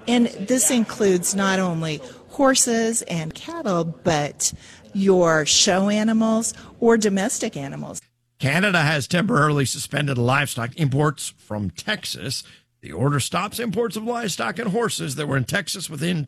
And this includes not only horses and cattle, but your show animals or domestic animals. Canada has temporarily suspended livestock imports from Texas. The order stops imports of livestock and horses that were in Texas within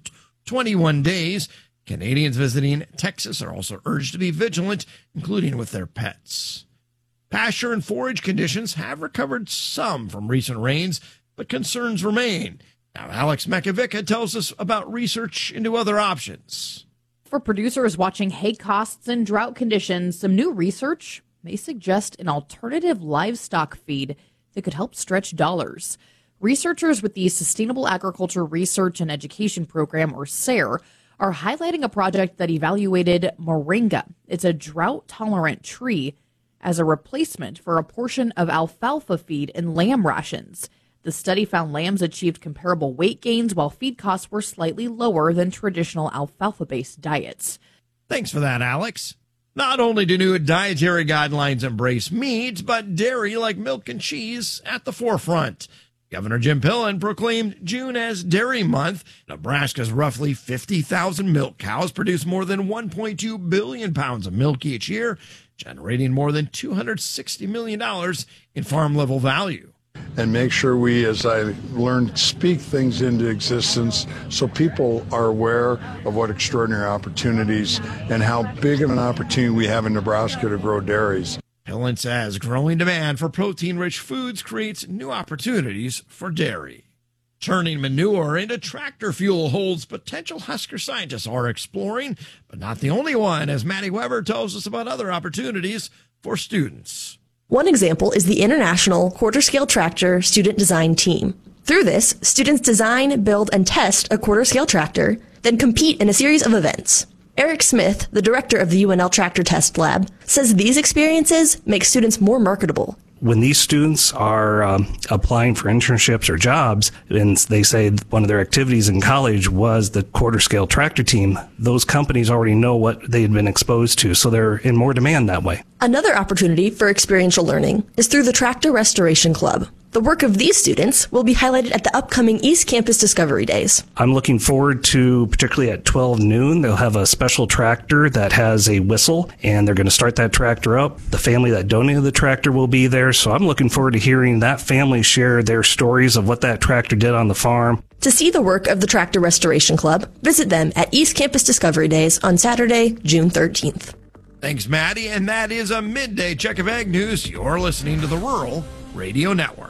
21 days. Canadians visiting Texas are also urged to be vigilant, including with their pets. Pasture and forage conditions have recovered some from recent rains, but concerns remain. Now, Alex Mekavica tells us about research into other options. For producers watching hay costs and drought conditions, some new research may suggest an alternative livestock feed that could help stretch dollars. Researchers with the Sustainable Agriculture Research and Education Program, or SARE, are highlighting a project that evaluated moringa. It's a drought-tolerant tree as a replacement for a portion of alfalfa feed in lamb rations. The study found lambs achieved comparable weight gains while feed costs were slightly lower than traditional alfalfa-based diets. Thanks for that, Alex. Not only do new dietary guidelines embrace meat, but dairy like milk and cheese at the forefront. Governor Jim Pillen proclaimed June as Dairy Month. Nebraska's roughly 50,000 milk cows produce more than 1.2 billion pounds of milk each year, generating more than $260 million in farm-level value. And make sure we, as I learned, speak things into existence so people are aware of what extraordinary opportunities and how big of an opportunity we have in Nebraska to grow dairies. Pillen says growing demand for protein-rich foods creates new opportunities for dairy. Turning manure into tractor fuel holds potential Husker scientists are exploring, but not the only one, as Maddie Weber tells us about other opportunities for students. One example is the International Quarter-Scale Tractor Student Design Team. Through this, students design, build, and test a quarter-scale tractor, then compete in a series of events. Eric Smith, the director of the UNL Tractor Test Lab, says these experiences make students more marketable. When these students are applying for internships or jobs, and they say one of their activities in college was the quarter-scale tractor team, those companies already know what they had been exposed to, so they're in more demand that way. Another opportunity for experiential learning is through the Tractor Restoration Club. The work of these students will be highlighted at the upcoming East Campus Discovery Days. I'm looking forward to, particularly at 12 noon, they'll have a special tractor that has a whistle, and they're going to start that tractor up. The family that donated the tractor will be there, so I'm looking forward to hearing that family share their stories of what that tractor did on the farm. To see the work of the Tractor Restoration Club, visit them at East Campus Discovery Days on Saturday, June 13th. Thanks, Maddie, and that is a midday check of Ag News. You're listening to the Rural Radio Network.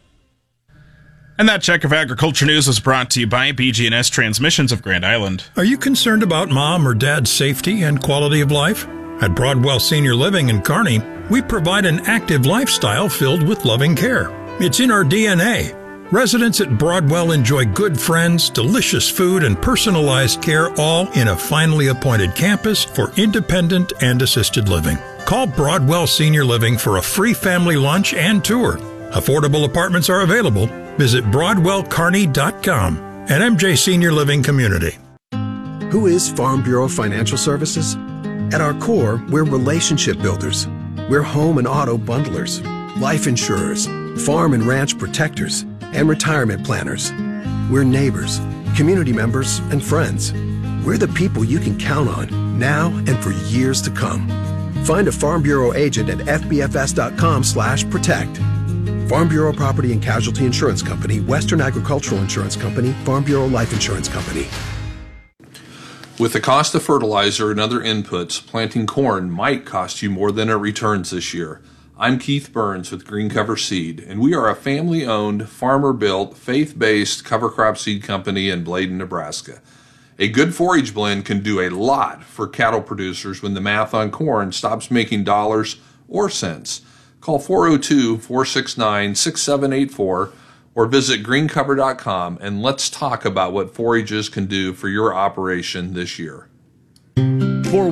And that check of agriculture news was brought to you by BG&S Transmissions of Grand Island. Are you concerned about mom or dad's safety and quality of life? At Broadwell Senior Living in Kearney, we provide an active lifestyle filled with loving care. It's in our DNA. Residents at Broadwell enjoy good friends, delicious food, and personalized care, all in a finely appointed campus for independent and assisted living. Call Broadwell Senior Living for a free family lunch and tour. Affordable apartments are available. Visit BroadwellKearney.com and MJ Senior Living Community. Who is Farm Bureau Financial Services? At our core, we're relationship builders. We're home and auto bundlers, life insurers, farm and ranch protectors, and retirement planners. We're neighbors, community members, and friends. We're the people you can count on now and for years to come. Find a Farm Bureau agent at fbfs.com/protect. Farm Bureau Property and Casualty Insurance Company, Western Agricultural Insurance Company, Farm Bureau Life Insurance Company. With the cost of fertilizer and other inputs, planting corn might cost you more than it returns this year. I'm Keith Burns with Green Cover Seed, and we are a family-owned, farmer-built, faith-based cover crop seed company in Bladen, Nebraska. A good forage blend can do a lot for cattle producers when the math on corn stops making dollars or cents. Call 402-469-6784 or visit greencover.com and let's talk about what forages can do for your operation this year. For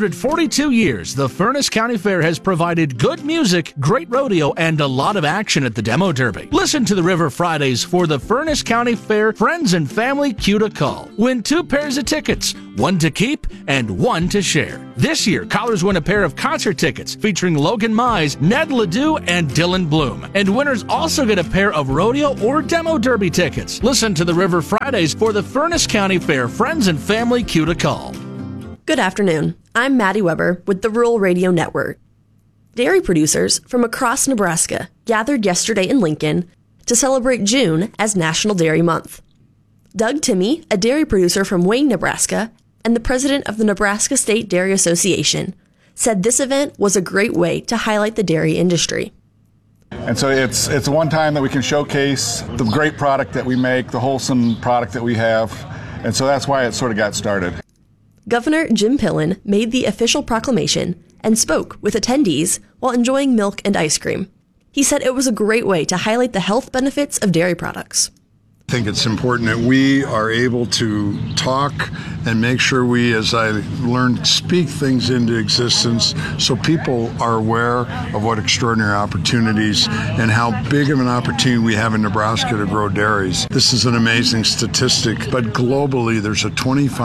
142 years, the Furnace County Fair has provided good music, great rodeo, and a lot of action at the Demo Derby. Listen to the River Fridays for the Furnace County Fair Friends and Family Cue to Call. Win 2 pairs of tickets, 1 to keep and 1 to share. This year, callers win a pair of concert tickets featuring Logan Mize, Ned Ledoux, and Dylan Bloom. And winners also get a pair of rodeo or Demo Derby tickets. Listen to the River Fridays for the Furnace County Fair Friends and Family Cue to Call. Good afternoon. I'm Maddie Weber with the Rural Radio Network. Dairy producers from across Nebraska gathered yesterday in Lincoln to celebrate June as National Dairy Month. Doug Timmie, a dairy producer from Wayne, Nebraska, and the president of the Nebraska State Dairy Association, said this event was a great way to highlight the dairy industry. And so it's one time that we can showcase the great product that we make, the wholesome product that we have, and so that's why it sort of got started. Governor Jim Pillen made the official proclamation and spoke with attendees while enjoying milk and ice cream. He said it was a great way to highlight the health benefits of dairy products. I think it's important that we are able to talk and make sure we, as I learned, speak things into existence so people are aware of what extraordinary opportunities and how big of an opportunity we have in Nebraska to grow dairies. This is an amazing statistic, but globally there's a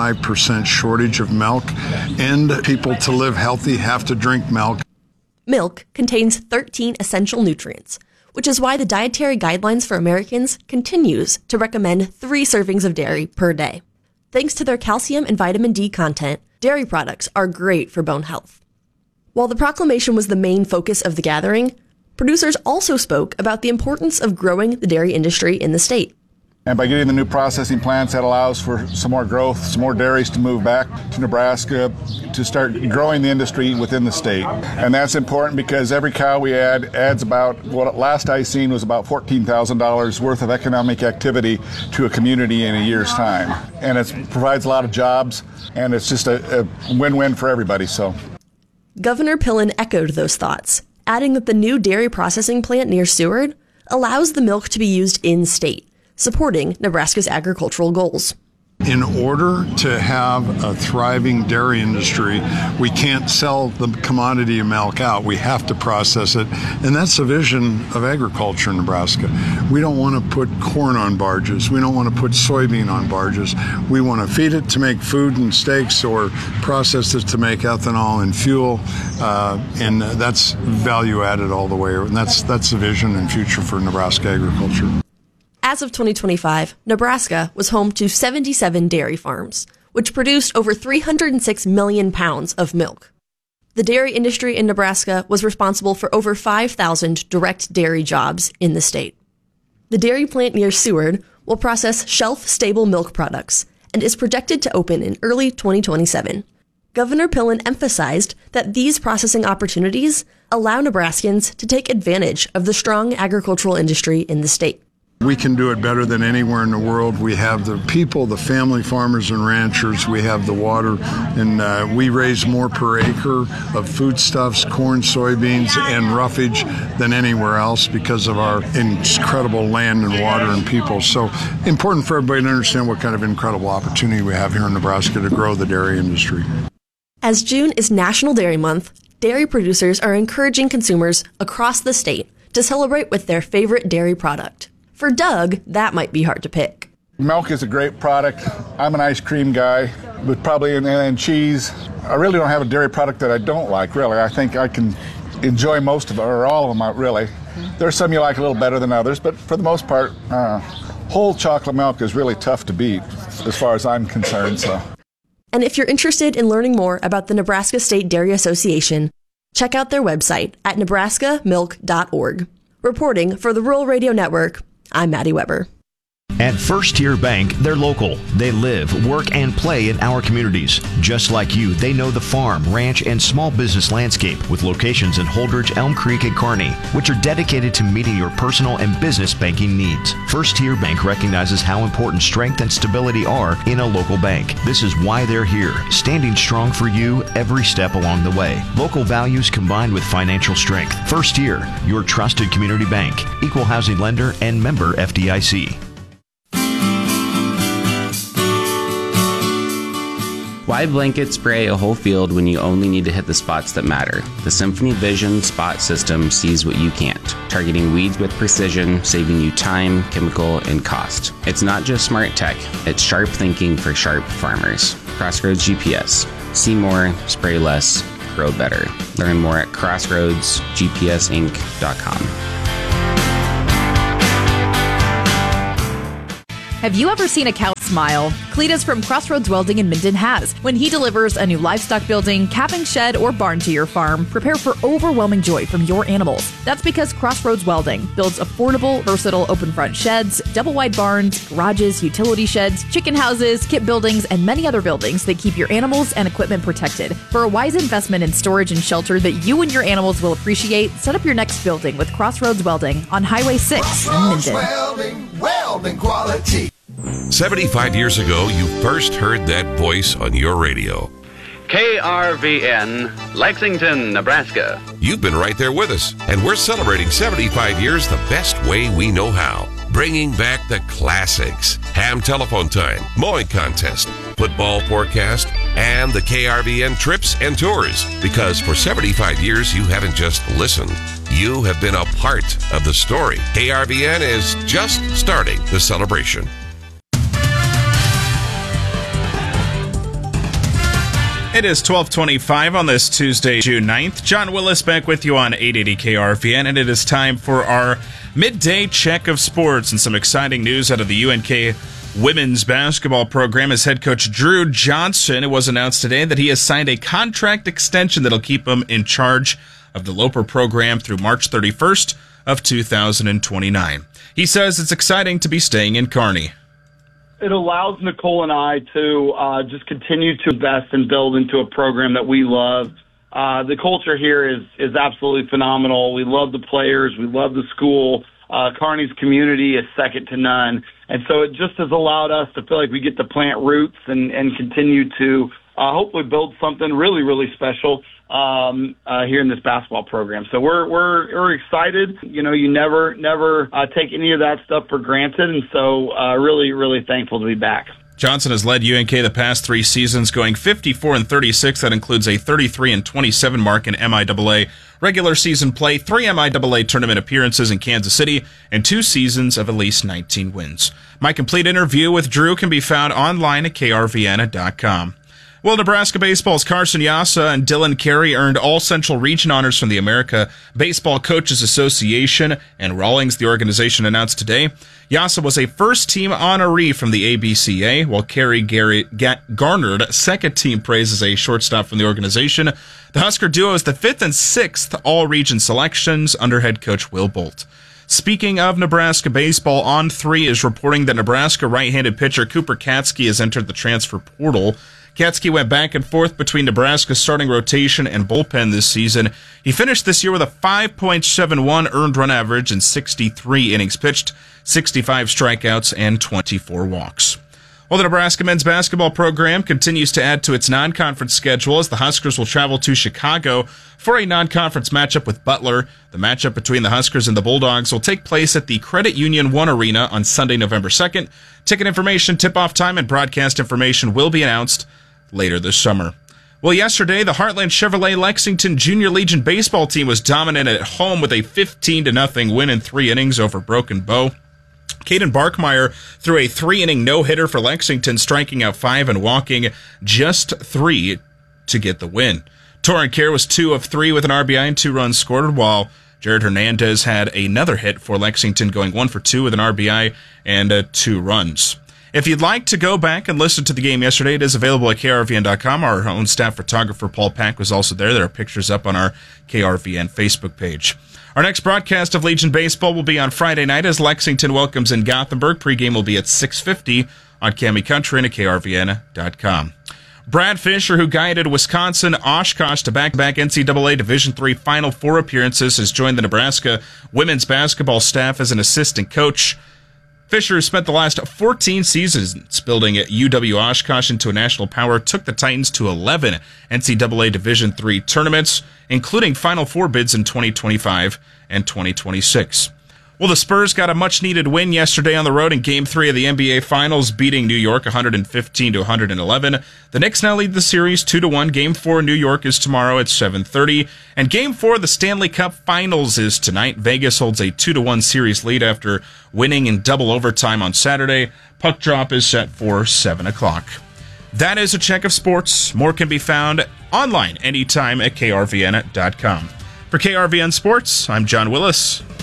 25% shortage of milk, and people to live healthy have to drink milk. Milk contains 13 essential nutrients, which is why the Dietary Guidelines for Americans continues to recommend 3 servings of dairy per day. Thanks to their calcium and vitamin D content, dairy products are great for bone health. While the proclamation was the main focus of the gathering, producers also spoke about the importance of growing the dairy industry in the state. And by getting the new processing plants, that allows for some more growth, some more dairies to move back to Nebraska to start growing the industry within the state. And that's important because every cow we add adds about, what last I seen was about $14,000 worth of economic activity to a community in a year's time. And it provides a lot of jobs, and it's just a win-win for everybody. So, Governor Pillen echoed those thoughts, adding that the new dairy processing plant near Seward allows the milk to be used in-state, supporting Nebraska's agricultural goals. In order to have a thriving dairy industry, we can't sell the commodity of milk out. We have to process it. And that's the vision of agriculture in Nebraska. We don't want to put corn on barges. We don't want to put soybean on barges. We want to feed it to make food and steaks or process it to make ethanol and fuel. And that's value added all the way. And that's the vision and future for Nebraska agriculture. As of 2025, Nebraska was home to 77 dairy farms, which produced over 306 million pounds of milk. The dairy industry in Nebraska was responsible for over 5,000 direct dairy jobs in the state. The dairy plant near Seward will process shelf-stable milk products and is projected to open in early 2027. Governor Pillen emphasized that these processing opportunities allow Nebraskans to take advantage of the strong agricultural industry in the state. We can do it better than anywhere in the world. We have the people, the family farmers and ranchers. We have the water, and we raise more per acre of foodstuffs, corn, soybeans, and roughage than anywhere else because of our incredible land and water and people. So important for everybody to understand what kind of incredible opportunity we have here in Nebraska to grow the dairy industry. As June is National Dairy Month, dairy producers are encouraging consumers across the state to celebrate with their favorite dairy product. For Doug, that might be hard to pick. Milk is a great product. I'm an ice cream guy, but probably and cheese. I really don't have a dairy product that I don't like, really. I think I can enjoy most of it, or all of them, really. There's some you like a little better than others, but for the most part, whole chocolate milk is really tough to beat, as far as I'm concerned. So. And if you're interested in learning more about the Nebraska State Dairy Association, check out their website at nebraskamilk.org. Reporting for the Rural Radio Network, I'm Maddie Weber. At First Tier Bank, they're local. They live, work, and play in our communities. Just like you, they know the farm, ranch, and small business landscape with locations in Holdridge, Elm Creek, and Kearney, which are dedicated to meeting your personal and business banking needs. First Tier Bank recognizes how important strength and stability are in a local bank. This is why they're here, standing strong for you every step along the way. Local values combined with financial strength. First Tier, your trusted community bank, equal housing lender, and member FDIC. Why blanket spray a whole field when you only need to hit the spots that matter? The Symphony Vision Spot System sees what you can't, targeting weeds with precision, saving you time, chemical, and cost. It's not just smart tech, it's sharp thinking for sharp farmers. Crossroads GPS. See more, spray less, grow better. Learn more at crossroadsgpsinc.com. Have you ever seen a cow smile? Cletus from Crossroads Welding in Minden has. When he delivers a new livestock building, calving shed, or barn to your farm, prepare for overwhelming joy from your animals. That's because Crossroads Welding builds affordable, versatile open front sheds, double wide barns, garages, utility sheds, chicken houses, kit buildings, and many other buildings that keep your animals and equipment protected. For a wise investment in storage and shelter that you and your animals will appreciate, set up your next building with Crossroads Welding on Highway 6 in Minden. Welding quality. 75 years ago, you first heard that voice on your radio. KRVN, Lexington, Nebraska. You've been right there with us, and we're celebrating 75 years the best way we know how. Bringing back the classics. Ham telephone time, mowing contest, football forecast, and the KRVN trips and tours. Because for 75 years, you haven't just listened. You have been a part of the story. KRVN is just starting the celebration. It is 12:25 on this Tuesday, June 9th. John Willis back with you on 880 KRVN, and it is time for our midday check of sports and some exciting news out of the UNK women's basketball program. As head coach Drew Johnson, it was announced today that he has signed a contract extension that'll keep him in charge of the Loper program through March 31st of 2029. He says it's exciting to be staying in Kearney. It allows Nicole and I to just continue to invest and build into a program that we love. The culture here is absolutely phenomenal. We love the players. We love the school. Kearney's community is second to none. And so it just has allowed us to feel like we get to plant roots and continue to hopefully build something really, really special here in this basketball program. So we're excited. You know, you never take any of that stuff for granted, and so really, really thankful to be back. Johnson has led UNK the past 3 seasons, going 54-36. That includes a 33-27 mark in MIAA regular season play, 3 MIAA tournament appearances in Kansas City, and 2 seasons of at least 19 wins. My complete interview with Drew can be found online at krvn.com. Well, Nebraska baseball's Carson Yassa and Dylan Carey earned all Central Region honors from the America Baseball Coaches Association, and Rawlings, the organization, announced today. Yassa was a first-team honoree from the ABCA, while Carey garnered second-team praise as a shortstop from the organization. The Husker duo is the 5th and 6th all-region selections under head coach Will Bolt. Speaking of Nebraska baseball, On3 is reporting that Nebraska right-handed pitcher Cooper Katsky has entered the transfer portal. Katsky went back and forth between Nebraska's starting rotation and bullpen this season. He finished this year with a 5.71 earned run average in 63 innings pitched, 65 strikeouts, and 24 walks. Well, the Nebraska men's basketball program continues to add to its non-conference schedule as the Huskers will travel to Chicago for a non-conference matchup with Butler. The matchup between the Huskers and the Bulldogs will take place at the Credit Union One Arena on Sunday, November 2nd. Ticket information, tip-off time, and broadcast information will be announced later this summer. Well, yesterday, the Heartland Chevrolet Lexington Junior Legion baseball team was dominant at home with a 15-0 win in 3 innings over Broken Bow. Caden Barkmeyer threw a 3-inning no-hitter for Lexington, striking out 5 and walking just 3 to get the win. Torrin Kerr was 2 of 3 with an RBI and 2 runs scored, while Jared Hernandez had another hit for Lexington, going 1 for 2 with an RBI and 2 runs. If you'd like to go back and listen to the game yesterday, it is available at krvn.com. Our own staff photographer, Paul Pack, was also there. There are pictures up on our KRVN Facebook page. Our next broadcast of Legion Baseball will be on Friday night as Lexington welcomes in Gothenburg. Pre-game will be at 6:50 on Cami Country and at krvn.com. Brad Fisher, who guided Wisconsin Oshkosh to back-to-back NCAA Division III Final Four appearances, has joined the Nebraska women's basketball staff as an assistant coach. Fisher, who spent the last 14 seasons building at UW Oshkosh into a national power, took the Titans to 11 NCAA Division III tournaments, including Final Four bids in 2025 and 2026. Well, the Spurs got a much-needed win yesterday on the road in Game 3 of the NBA Finals, beating New York 115-111. The Knicks now lead the series 2-1. Game 4 in New York is tomorrow at 7:30. And Game 4 of the Stanley Cup Finals is tonight. Vegas holds a 2-1 series lead after winning in double overtime on Saturday. Puck drop is set for 7 o'clock. That is a check of sports. More can be found online anytime at krvn.com. For KRVN Sports, I'm John Willis.